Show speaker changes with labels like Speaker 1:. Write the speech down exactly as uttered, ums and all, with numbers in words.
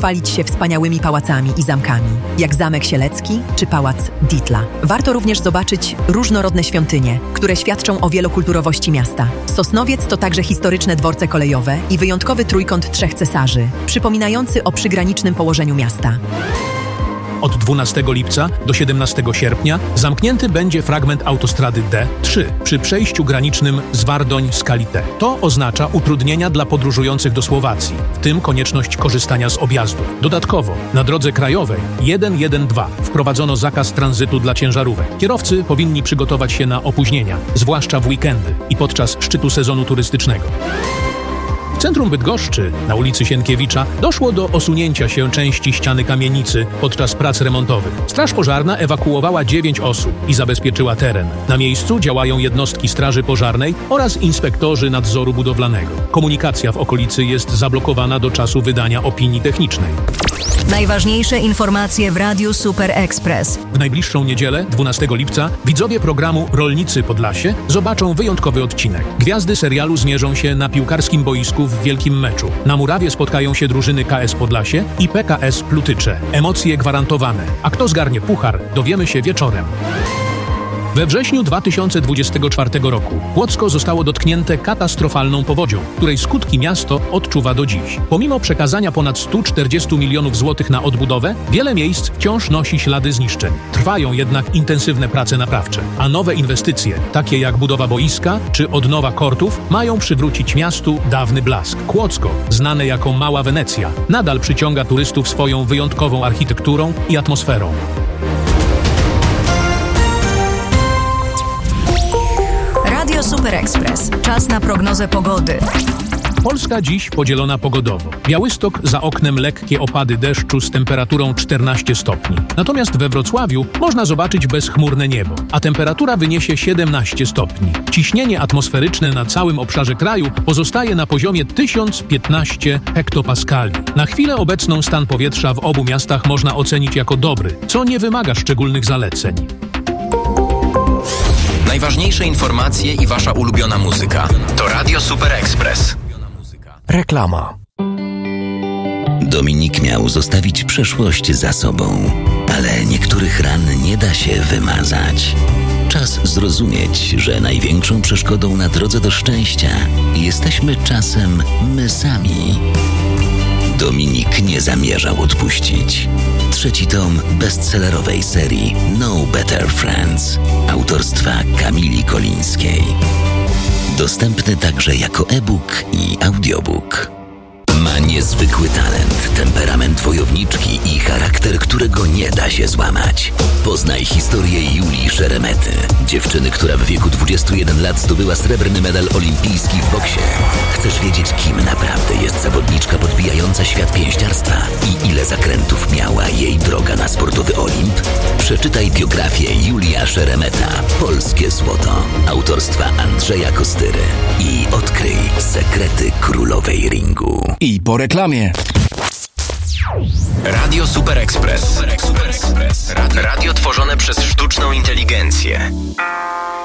Speaker 1: pochwalić się wspaniałymi pałacami i zamkami, jak Zamek Sielecki czy Pałac Dietla. Warto również zobaczyć różnorodne świątynie, które świadczą o wielokulturowości miasta. Sosnowiec to także historyczne dworce kolejowe i wyjątkowy trójkąt trzech cesarzy, przypominający o przygranicznym położeniu miasta.
Speaker 2: Od dwunastego lipca do siedemnastego sierpnia zamknięty będzie fragment autostrady D trzy przy przejściu granicznym Zwardoń-Skalite. To oznacza utrudnienia dla podróżujących do Słowacji, w tym konieczność korzystania z objazdów. Dodatkowo na drodze krajowej jeden jeden dwa wprowadzono zakaz tranzytu dla ciężarówek. Kierowcy powinni przygotować się na opóźnienia, zwłaszcza w weekendy i podczas szczytu sezonu turystycznego. W centrum Bydgoszczy, na ulicy Sienkiewicza, doszło do osunięcia się części ściany kamienicy podczas prac remontowych. Straż pożarna ewakuowała dziewięć osób i zabezpieczyła teren. Na miejscu działają jednostki straży pożarnej oraz inspektorzy nadzoru budowlanego. Komunikacja w okolicy jest zablokowana do czasu wydania opinii technicznej.
Speaker 3: Najważniejsze informacje w Radiu Super Express.
Speaker 2: W najbliższą niedzielę, dwunastego lipca, widzowie programu Rolnicy Podlasie zobaczą wyjątkowy odcinek. Gwiazdy serialu zmierzą się na piłkarskim boisku w wielkim meczu. Na murawie spotkają się drużyny K S Podlasie i P K S Plutycze. Emocje gwarantowane. A kto zgarnie puchar, dowiemy się wieczorem. We wrześniu dwa tysiące dwudziestego czwartego roku Płocko zostało dotknięte katastrofalną powodzią, której skutki miasto odczuwa do dziś. Pomimo przekazania ponad stu czterdziestu milionów złotych na odbudowę, wiele miejsc wciąż nosi ślady zniszczeń. Trwają jednak intensywne prace naprawcze, a nowe inwestycje, takie jak budowa boiska czy odnowa kortów, mają przywrócić miastu dawny blask. Płocko, znane jako Mała Wenecja, nadal przyciąga turystów swoją wyjątkową architekturą i atmosferą.
Speaker 3: Radio Super Express. Czas na prognozę pogody.
Speaker 2: Polska dziś podzielona pogodowo. Białystok, za oknem lekkie opady deszczu z temperaturą czternaście stopni. Natomiast we Wrocławiu można zobaczyć bezchmurne niebo, a temperatura wyniesie siedemnaście stopni. Ciśnienie atmosferyczne na całym obszarze kraju pozostaje na poziomie tysiąc piętnaście hektopaskali. Na chwilę obecną stan powietrza w obu miastach można ocenić jako dobry, co nie wymaga szczególnych zaleceń.
Speaker 4: Najważniejsze informacje i wasza ulubiona muzyka to Radio Super Express.
Speaker 5: Reklama.
Speaker 6: Dominik miał zostawić przeszłość za sobą, ale niektórych ran nie da się wymazać. Czas zrozumieć, że największą przeszkodą na drodze do szczęścia jesteśmy czasem my sami. Dominik nie zamierzał odpuścić. Trzeci tom bestsellerowej serii No Better Friends autorstwa Kamili Kolińskiej. Dostępny także jako e-book i audiobook. Ma niezwykły talent, temperament wojowniczki i charakter, którego nie da się złamać. Poznaj historię Julii Szeremety, dziewczyny, która w wieku dwudziestu jeden lat zdobyła srebrny medal olimpijski w boksie. Chcesz wiedzieć, kim naprawdę jest zawodniczka podbijająca świat pięściarstwa i ile zakrętów miała jej droga na sportowy Olimp? Przeczytaj biografię Julia Szeremeta, Polskie Złoto, autorstwa Andrzeja Kostyry i odkryj sekrety królowej ringu.
Speaker 5: I po reklamie.
Speaker 4: Radio Super Express. Radio tworzone przez sztuczną inteligencję.